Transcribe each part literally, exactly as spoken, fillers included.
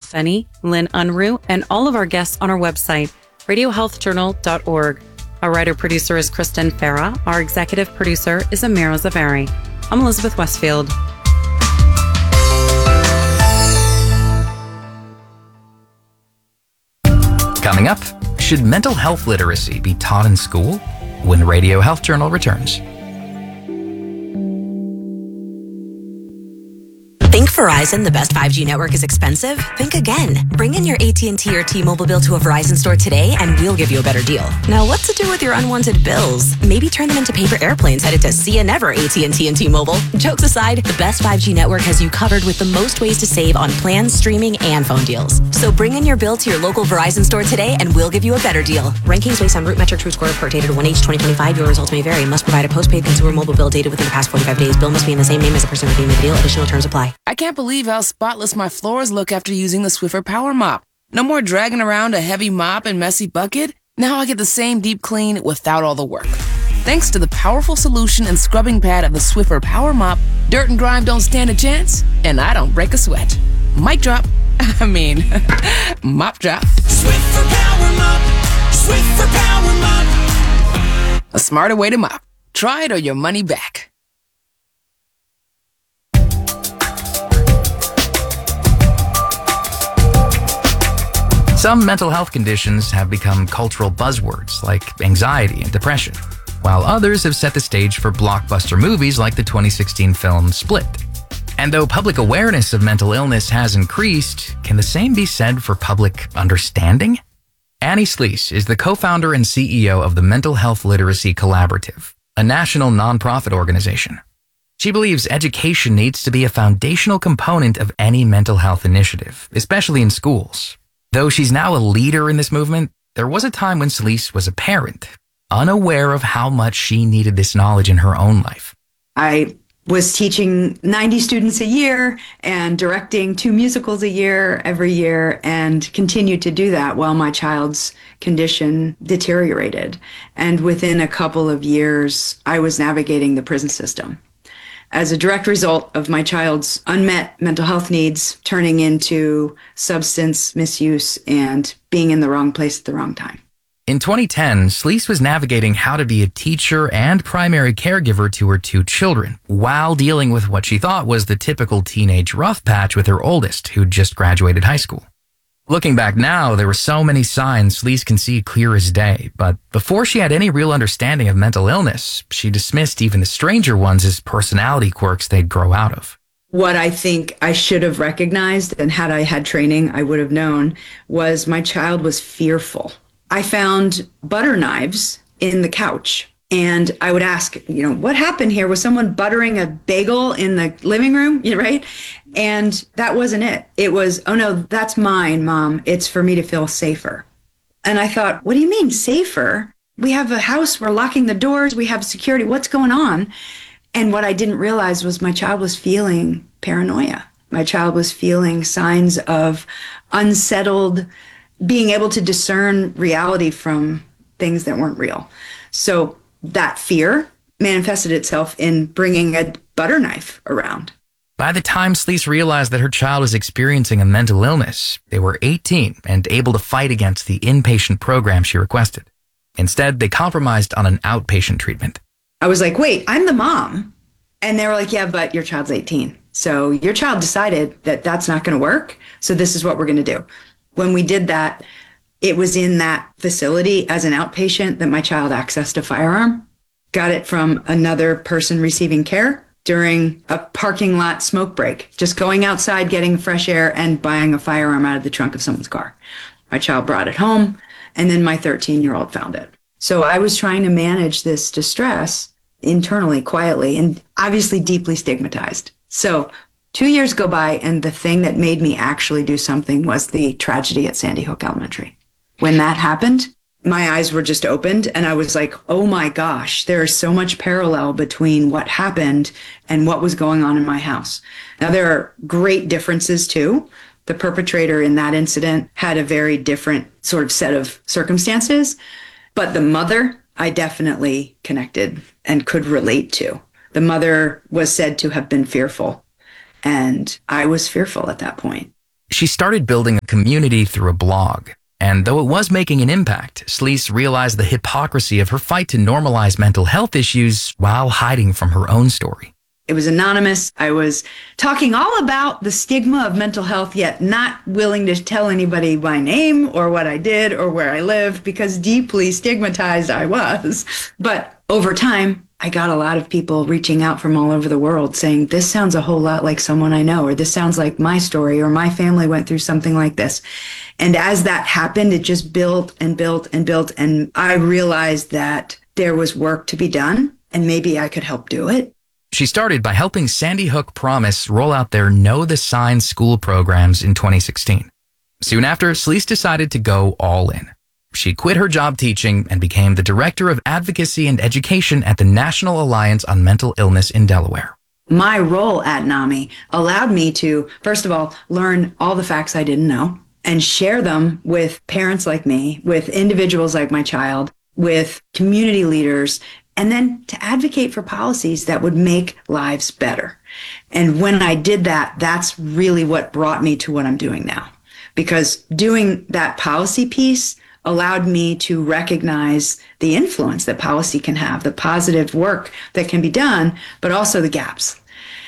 Fenny, Lynn Unruh, and all of our guests on our website, radio health journal dot org. Our writer-producer is Kristen Farah. Our executive producer is Amira Zavari. I'm Elizabeth Westfield. Coming up, should mental health literacy be taught in school? When Radio Health Journal returns. Think Verizon, the best five G network, is expensive? Think again. Bring in your A T and T or T-Mobile bill to a Verizon store today and we'll give you a better deal. Now, what to do with your unwanted bills? Maybe turn them into paper airplanes headed to See Ya Never A T and T and T-Mobile. Jokes aside, the best five G network has you covered with the most ways to save on plans, streaming, and phone deals. So bring in your bill to your local Verizon store today and we'll give you a better deal. Rankings based on Root Metric True Score report dated one H twenty twenty-five. Your results may vary. Must provide a postpaid consumer mobile bill dated within the past forty-five days. Bill must be in the same name as the person redeeming the deal. Additional terms apply. I can't believe how spotless my floors look after using the Swiffer Power Mop. No more dragging around a heavy mop and messy bucket. Now I get the same deep clean without all the work. Thanks to the powerful solution and scrubbing pad of the Swiffer Power Mop, dirt and grime don't stand a chance, and I don't break a sweat. Mic drop. I mean, mop drop. Swiffer Power Mop. Swiffer Power Mop. A smarter way to mop. Try it or your money back. Some mental health conditions have become cultural buzzwords like anxiety and depression, while others have set the stage for blockbuster movies like the twenty sixteen film Split. And though public awareness of mental illness has increased, can the same be said for public understanding? Annie Slees is the co-founder and C E O of the Mental Health Literacy Collaborative, a national nonprofit organization. She believes education needs to be a foundational component of any mental health initiative, especially in schools. Though she's now a leader in this movement, there was a time when Slees was a parent, unaware of how much she needed this knowledge in her own life. I was teaching ninety students a year and directing two musicals a year every year and continued to do that while my child's condition deteriorated. And within a couple of years, I was navigating the prison system as a direct result of my child's unmet mental health needs turning into substance misuse and being in the wrong place at the wrong time. In twenty ten, Slees was navigating how to be a teacher and primary caregiver to her two children while dealing with what she thought was the typical teenage rough patch with her oldest, who'd just graduated high school. Looking back now, there were so many signs Slees can see clear as day, but before she had any real understanding of mental illness, she dismissed even the stranger ones as personality quirks they'd grow out of. What I think I should have recognized, and had I had training, I would have known, was my child was fearful. I found butter knives in the couch. And I would ask, you know, what happened here? Was someone buttering a bagel in the living room? Right? And that wasn't it. It was, oh no, that's mine, Mom. It's for me to feel safer. And I thought, what do you mean safer? We have a house. We're locking the doors. We have security. What's going on? And what I didn't realize was my child was feeling paranoia. My child was feeling signs of unsettled, being able to discern reality from things that weren't real. So that fear manifested itself in bringing a butter knife around. By the time Slees realized that her child was experiencing a mental illness, they were eighteen and able to fight against the inpatient program she requested. Instead, they compromised on an outpatient treatment. I was like, wait, I'm the mom. And they were like, yeah, but your child's eighteen. So your child decided that that's not going to work. So this is what we're going to do. When we did that, it was in that facility as an outpatient that my child accessed a firearm, got it from another person receiving care during a parking lot smoke break, just going outside, getting fresh air and buying a firearm out of the trunk of someone's car. My child brought it home, and then my thirteen-year-old found it. So I was trying to manage this distress internally, quietly, and obviously deeply stigmatized. So two years go by, and the thing that made me actually do something was the tragedy at Sandy Hook Elementary. When that happened, my eyes were just opened and I was like, oh my gosh, there is so much parallel between what happened and what was going on in my house. Now, there are great differences too. The perpetrator in that incident had a very different sort of set of circumstances, but the mother, I definitely connected and could relate to. The mother was said to have been fearful, and I was fearful at that point. She started building a community through a blog. And though it was making an impact, Sleece realized the hypocrisy of her fight to normalize mental health issues while hiding from her own story. It was anonymous. I was talking all about the stigma of mental health, yet not willing to tell anybody my name or what I did or where I lived because deeply stigmatized I was. But over time, I got a lot of people reaching out from all over the world saying, this sounds a whole lot like someone I know, or this sounds like my story, or my family went through something like this. And as that happened, it just built and built and built. And I realized that there was work to be done and maybe I could help do it. She started by helping Sandy Hook Promise roll out their Know the Signs school programs in twenty sixteen. Soon after, Sleece decided to go all in. She quit her job teaching and became the Director of Advocacy and Education at the National Alliance on Mental Illness in Delaware. My role at NAMI allowed me to, first of all, learn all the facts I didn't know and share them with parents like me, with individuals like my child, with community leaders, and then to advocate for policies that would make lives better. And when I did that, that's really what brought me to what I'm doing now. Because doing that policy piece allowed me to recognize the influence that policy can have, the positive work that can be done, but also the gaps.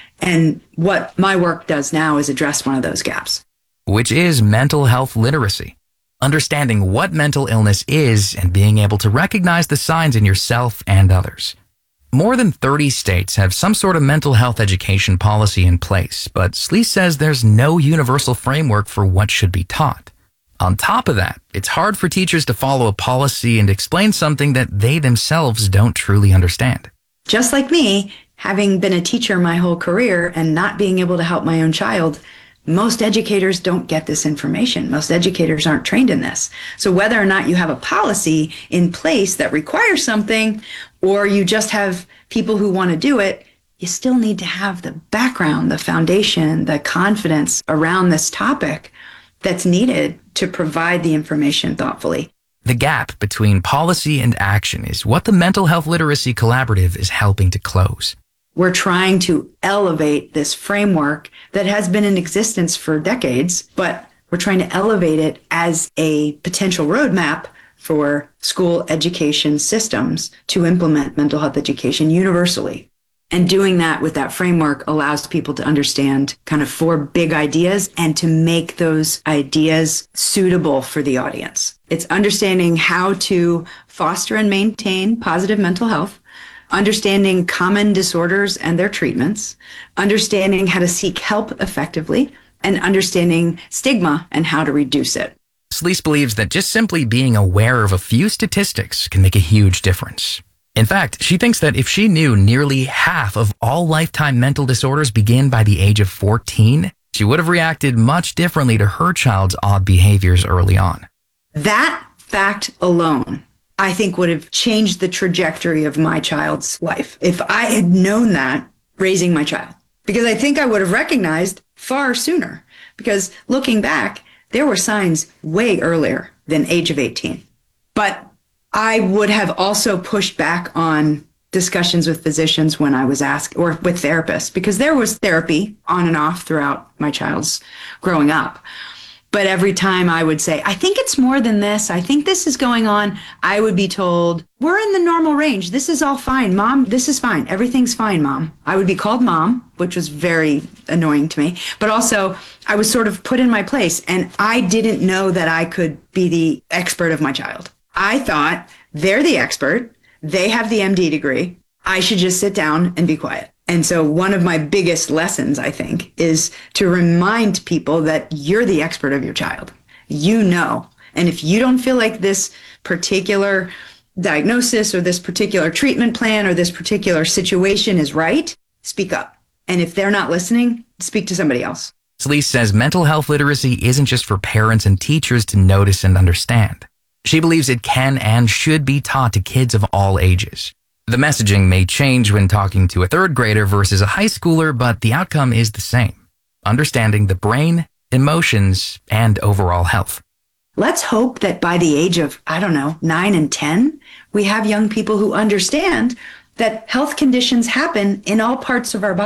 And what my work does now is address one of those gaps. Which is mental health literacy. Understanding what mental illness is and being able to recognize the signs in yourself and others. More than thirty states have some sort of mental health education policy in place, but Sleece says there's no universal framework for what should be taught. On top of that, it's hard for teachers to follow a policy and explain something that they themselves don't truly understand. Just like me, having been a teacher my whole career and not being able to help my own child, most educators don't get this information. Most educators aren't trained in this. So whether or not you have a policy in place that requires something, or you just have people who want to do it, you still need to have the background, the foundation, the confidence around this topic that's needed to provide the information thoughtfully. The gap between policy and action is what the Mental Health Literacy Collaborative is helping to close. We're trying to elevate this framework that has been in existence for decades, but we're trying to elevate it as a potential roadmap for school education systems to implement mental health education universally. And doing that with that framework allows people to understand kind of four big ideas and to make those ideas suitable for the audience. It's understanding how to foster and maintain positive mental health, understanding common disorders and their treatments, understanding how to seek help effectively, and understanding stigma and how to reduce it. Sleece believes that just simply being aware of a few statistics can make a huge difference. In fact, she thinks that if she knew nearly half of all lifetime mental disorders begin by the age of fourteen, she would have reacted much differently to her child's odd behaviors early on. That fact alone, I think, would have changed the trajectory of my child's life if I had known that raising my child. Because I think I would have recognized far sooner. Because looking back, there were signs way earlier than age of eighteen. But I would have also pushed back on discussions with physicians when I was asked, or with therapists, because there was therapy on and off throughout my child's growing up. But every time I would say, I think it's more than this, I think this is going on, I would be told, we're in the normal range. This is all fine. Mom, this is fine. Everything's fine, Mom. I would be called Mom, which was very annoying to me. But also, I was sort of put in my place, and I didn't know that I could be the expert of my child. I thought they're the expert. They have the M D degree. I should just sit down and be quiet. And so one of my biggest lessons, I think, is to remind people that you're the expert of your child. You know. And if you don't feel like this particular diagnosis or this particular treatment plan or this particular situation is right, speak up. And if they're not listening, speak to somebody else. Sleece says mental health literacy isn't just for parents and teachers to notice and understand. She believes it can and should be taught to kids of all ages. The messaging may change when talking to a third grader versus a high schooler, but the outcome is the same. Understanding the brain, emotions, and overall health. Let's hope that by the age of, I don't know, nine and ten, we have young people who understand that health conditions happen in all parts of our body.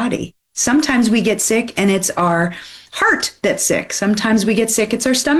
Sometimes we get sick and it's our heart that's sick. Sometimes we get sick, it's our stomach